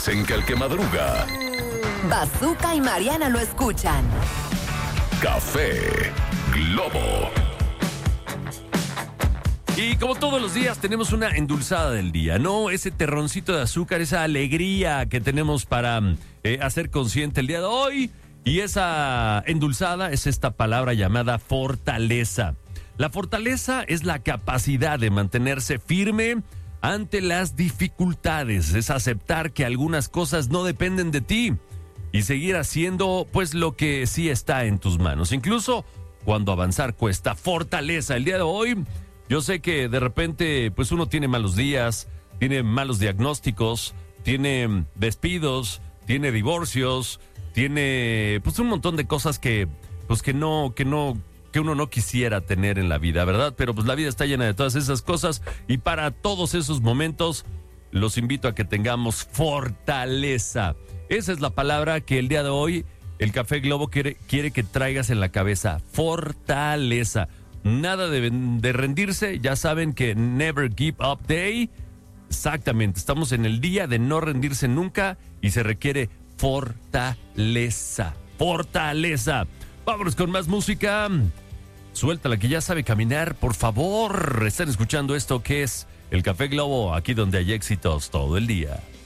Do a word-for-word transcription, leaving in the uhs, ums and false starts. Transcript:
dicen que el que madruga. Bazooka y Mariana lo escuchan. Café Globo. Y como todos los días tenemos una endulzada del día, ¿no? Ese terroncito de azúcar, esa alegría que tenemos para eh, hacer consciente el día de hoy. Y esa endulzada es esta palabra llamada fortaleza. La fortaleza es la capacidad de mantenerse firme ante las dificultades. Es aceptar que algunas cosas no dependen de ti y seguir haciendo pues lo que sí está en tus manos. Incluso cuando avanzar cuesta. Fortaleza. El día de hoy, yo sé que de repente pues uno tiene malos días, tiene malos diagnósticos, tiene despidos, tiene divorcios, tiene pues un montón de cosas que pues que no que no que uno no quisiera tener en la vida, ¿verdad? Pero pues la vida está llena de todas esas cosas y para todos esos momentos los invito a que tengamos fortaleza. Esa es la palabra que el día de hoy el Café Globo quiere, quiere que traigas en la cabeza. Fortaleza. Nada de, de rendirse. Ya saben que Never Give Up Day. Exactamente. Estamos en el día de no rendirse nunca y se requiere fortaleza. Fortaleza. Vámonos con más música. Suéltala que ya sabe caminar, por favor. Están escuchando esto que es el Café Globo, aquí donde hay éxitos todo el día.